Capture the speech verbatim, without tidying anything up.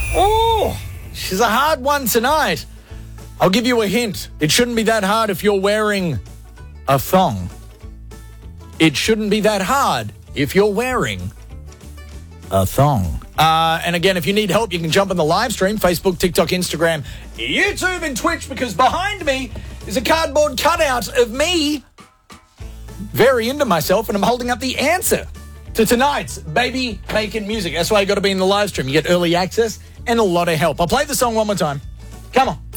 Oh, she's a hard one tonight. I'll give you a hint. It shouldn't be that hard if you're wearing a thong. It shouldn't be that hard if you're wearing a thong. Uh, and again, if you need help, you can jump on the live stream, Facebook, TikTok, Instagram, YouTube, and Twitch, because behind me is a cardboard cutout of me, very into myself, and I'm holding up the answer to tonight's Baby Making Music. That's why you got to be in the live stream. You get early access and a lot of help. I'll play the song one more time. Come on.